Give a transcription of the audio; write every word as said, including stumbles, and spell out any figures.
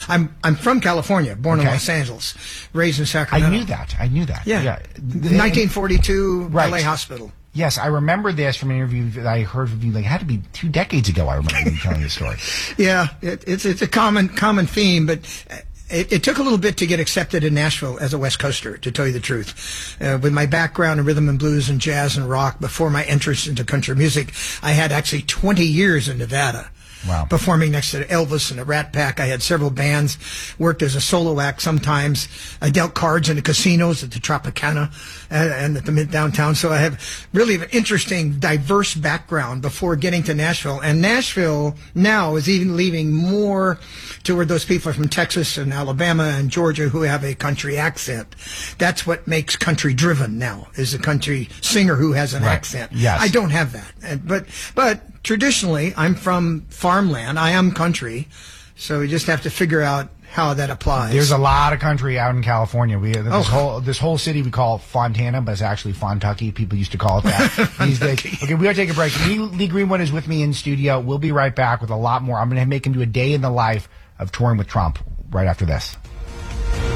I'm I'm from California, born Okay. in Los Angeles, raised in Sacramento. I knew that. I knew that. Yeah, yeah. nineteen forty-two Right. L A hospital. Yes, I remember this from an interview that I heard from you. Like, it had to be two decades ago. I remember you telling this story. Yeah, it, it's it's a common common theme, but it, it took a little bit to get accepted in Nashville as a West Coaster, to tell you the truth. Uh, with my background in rhythm and blues and jazz and rock, before my entrance into country music, I had actually twenty years in Nevada. Wow. Performing next to Elvis and the Rat Pack. I had several bands, worked as a solo act sometimes. I dealt cards in the casinos at the Tropicana and, and at the mid downtown. So I have really an interesting, diverse background before getting to Nashville. And Nashville now is even leaving more toward those people from Texas and Alabama and Georgia who have a country accent. That's what makes country driven now, is a country singer who has an Right. accent. Yes. I don't have that. And- But, but traditionally, I'm from farmland. I am country. So we just have to figure out how that applies. There's a lot of country out in California. We this Oh. whole this whole city we call Fontana, but it's actually Fontucky. People used to call it that these days. Okay, we gotta take a break. Lee, Lee Greenwood is with me in studio. We'll be right back with a lot more. I'm gonna make him do a day in the life of touring with Trump right after this.